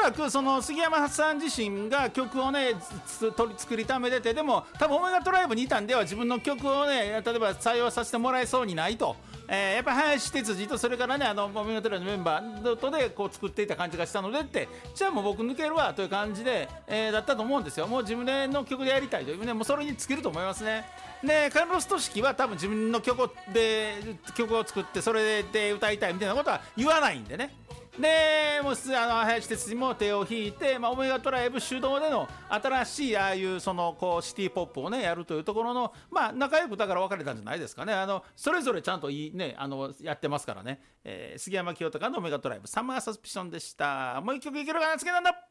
らくその杉山さん自身が曲をね作りためてて、でも多分オメガトライブにいたんでは自分の曲をね例えば採用させてもらえそうにないと、やっぱり林哲司とそれからねオメガトライブのメンバーとでこう作っていた感じがしたのでって、じゃあもう僕抜けるわという感じで、だったと思うんですよ。もう自分の曲でやりたいというね、もうそれに尽きると思いますね。でカルロス・トシキは多分自分の曲を作ってそれで歌いたいみたいなことは言わないんでね。でもう林哲司も手を引いて、オメガトライブ主導での新しいああいうそのこうシティポップをねやるというところの、仲良くだから別れたんじゃないですかね。それぞれちゃんとやってますからね。杉山清隆のオメガトライブサマーサスピションでした。もう一曲いけるかな、次なんだ。